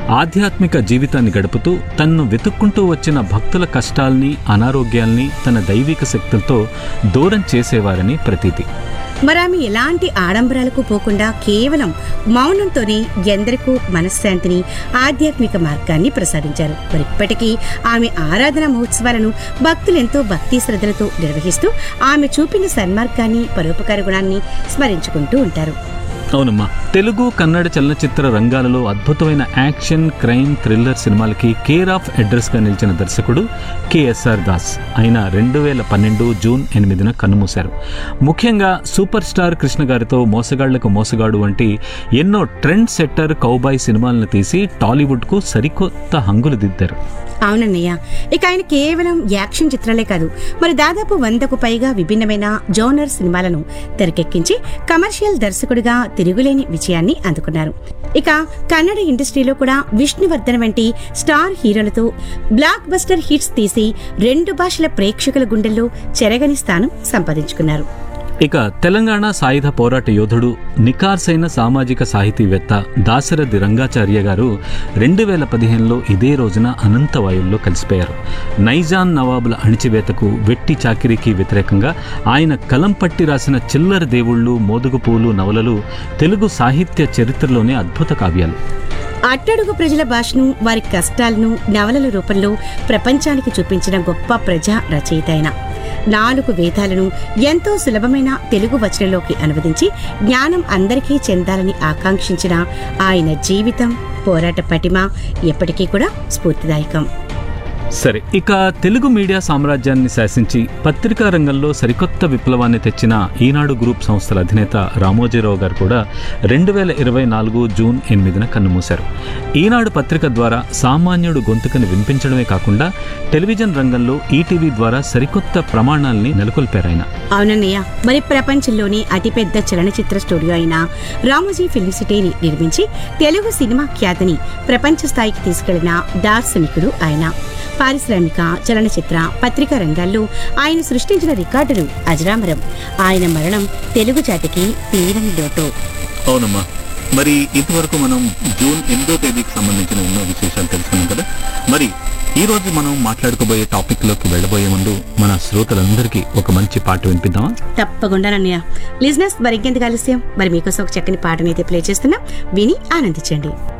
ఆధ్యాత్మిక జీవితాన్ని గడుపుతూ తన్ను వెతుక్కుంటూ వచ్చిన భక్తుల కష్టాల్ని, అనారోగ్యాల్ని తన దైవిక శక్తులతో దూరం చేసేవారని ప్రతీతి. మరామె ఎలాంటి ఆడంబరాలకు పోకుండా కేవలం మౌనంతోనే ఎందరికూ మనశ్శాంతిని, ఆధ్యాత్మిక మార్గాన్ని ప్రసాదించారు. మరి ఇప్పటికీ ఆమె ఆరాధన మహోత్సవాలను భక్తులెంతో భక్తి శ్రద్ధలతో నిర్వహిస్తూ ఆమె చూపిన సన్మార్గాన్ని, పరోపకార గుణాన్ని స్మరించుకుంటూ ఉంటారు. అవునమ్మా, తెలుగు, కన్నడ చలనచిత్ర రంగాలలో అద్భుతమైన యాక్షన్, క్రైమ్, థ్రిల్లర్ సినిమాలకి కేర్ ఆఫ్ అడ్రస్ గా నిలిచిన దర్శకుడు కేఎస్ఆర్ దాస్. ఆయన 2012 జూన్ 8న కన్నుమూశారు. ముఖ్యంగా సూపర్ స్టార్ కృష్ణ గారితో మోసగాళ్లకు మోసగాడు వంటి ఎన్నో ట్రెండ్ సెట్టర్ కౌబాయ్ సినిమాలను తీసి టాలీవుడ్ కు సరికొత్త హంగులు దిద్దారు. అవునన్నయ్య, ఇక ఆయన కేవలం యాక్షన్ చిత్రాలే కాదు, మరి దాదాపు 100కు పైగా విభిన్నమైన జోనర్ సినిమాలను తెరకెక్కించి కమర్షియల్ దర్శకుడిగా తిరుగులేని విజయాన్ని అందుకున్నారు. ఇక కన్నడ ఇండస్ట్రీలో కూడా విష్ణువర్ధన్ వంటి స్టార్ హీరోలతో బ్లాక్ బస్టర్ హిట్స్ తీసి 2 భాషల ప్రేక్షకుల గుండెల్లో చెరగని స్థానం సంపాదించుకున్నారు. ఇక తెలంగాణ సాయుధ పోరాట యోధుడు, నికార్సైన సామాజిక సాహితీవేత్త దాశరథి రంగాచార్య గారు 2015లో ఇదే రోజున అనంతవాయుల్లో కలిసిపోయారు. నైజాం నవాబుల అణిచివేతకు, వెట్టి చాకిరీకి వ్యతిరేకంగా ఆయన కలం పట్టి రాసిన చిల్లర దేవుళ్ళు, మోదుగుపూలు నవలలు తెలుగు సాహిత్య చరిత్రలోనే అద్భుత కావ్యాలు. అట్టడుగు ప్రజల భాషను, వారి కష్టాలను నవలల రూపంలో ప్రపంచానికి చూపించిన గొప్ప ప్రజా రచయిత ఆయన. 4 వేదాలను ఎంతో సులభమైన తెలుగు వచనంలోకి అనువదించి జ్ఞానం అందరికీ చెందాలని ఆకాంక్షించిన ఆయన జీవితం, పోరాట పటిమ ఎప్పటికీ కూడా స్ఫూర్తిదాయకం. సరే, ఇక తెలుగు మీడియా సామ్రాజ్యాన్ని శాసించి పత్రికా రంగంలో సరికొత్త విప్లవాన్ని తెచ్చిన ఈనాడు గ్రూప్ సంస్థల అధినేత రామోజీరావు గారు కూడా 2024 జూన్ 8న కన్నుమూశారు. ఈనాడు పత్రిక ద్వారా సామాన్యుడు గొంతుకని వినిపించడమే కాకుండా టెలివిజన్ రంగంలో ఈటీవీ ద్వారా సరికొత్త ప్రమాణాల్ని నెలకొల్పారాయన. అవునన్నయ్య, మరి ప్రపంచంలోనే అతిపెద్ద చలనచిత్ర స్టూడియో అయిన రామోజీ ఫిల్మ్ సిటీని నిర్మించి తెలుగు సినిమా ఖ్యాతిని ప్రపంచ స్థాయికి తీసుకెళ్లిన దార్శనికుడు ఆయన. పారిశ్రామిక, చలనచిత్ర, పత్రికా రంగాల్లో ఆయన సృష్టించిన రికార్డులు అజరామరం. ఆయన మరణం తెలుగు జాతికి తీరని లోటు. అవునమ్మా, మరి ఇంతవరకు మనం జూన్ 8వ తేదీకి సంబంధించిన ఎన్నో విశేషాలు తెలుసుకున్నాం కదా. మరి ఈ రోజు మనం మాట్లాడుకోబోయే టాపిక్ లోకి వెళ్ళబోయే ముందు మన శ్రోతలందరికీ ఒక మంచి పాట వినిపిద్దామా? తప్పకుండానన్నయ్య. లిజనర్స్, మరి ఇంకెందుకు ఆలస్యం, మరి మీకోసం ఒక చక్కని పాటనైతే ప్లే చేస్తున్నాం, విని ఆనందించండి.